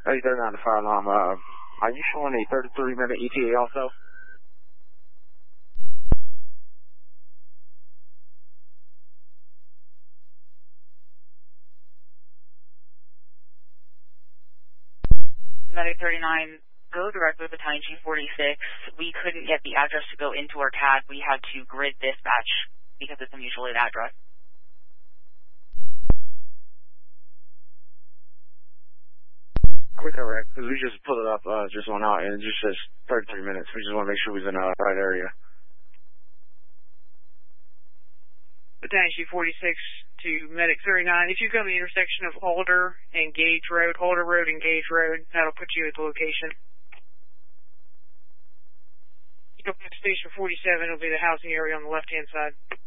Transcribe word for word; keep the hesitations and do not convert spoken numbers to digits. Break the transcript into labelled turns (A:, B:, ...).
A: Hey, they're on the fire alarm. Uh, are you showing a thirty-three minute E T A also?
B: Medic thirty-nine, go direct with battalion G forty-six. We couldn't get the address to go into our C A D. We had to grid dispatch because it's a mutual aid address.
A: Quick direct, because we just pulled it up, uh, just went out, and it just says thirty-three minutes. We just want to make sure we're in the right area.
C: Battalion G forty-six to Medic thirty-nine. If you come to the intersection of Alder and Gage Road, Alder Road and Gage Road, that'll put you at the location. You go to Station forty-seven, it'll be the housing area on the left-hand side.